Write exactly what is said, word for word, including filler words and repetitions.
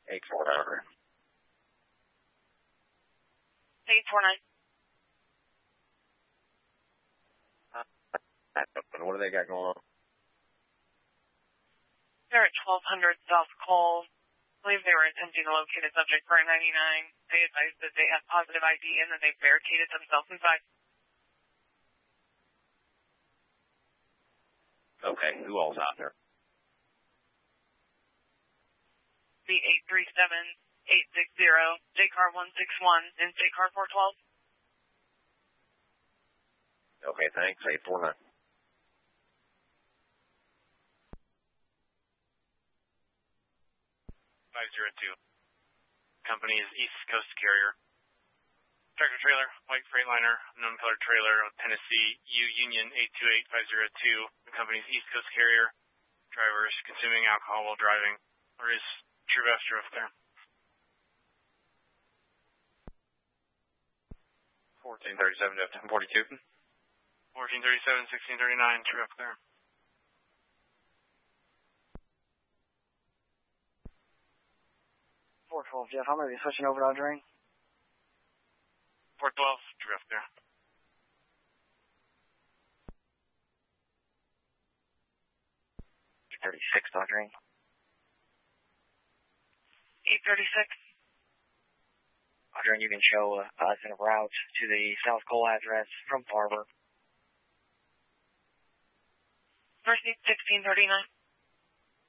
eight four nine. eight four nine. What do they got going on? They're at twelve hundred South Cole. I believe they were attempting to locate a subject for a ninety-nine. They advised that they have positive I D and that they barricaded themselves inside. Okay, who all's out there? The eight three seven, eight six zero, J C A R one six one, and J C A R four twelve. Okay, thanks. eight four nine. five zero two. Company is East Coast Carrier. Tractor trailer, white Freightliner, unknown color trailer with Tennessee U Union eight two eight five zero two. The company's East Coast Carrier. Drivers consuming alcohol while driving. Or is True Buster up there? fourteen thirty-seven to ten forty-two. fourteen thirty-seven, sixteen thirty-nine, True up there. four twelve, Jeff, I'm going to be switching over to Audrey. four twelve, True up there. eight thirty-six, Audrey. eight thirty-six. Audrey, you can show uh, us in a route to the South Cole address from Farber. Mercy, sixteen thirty-nine.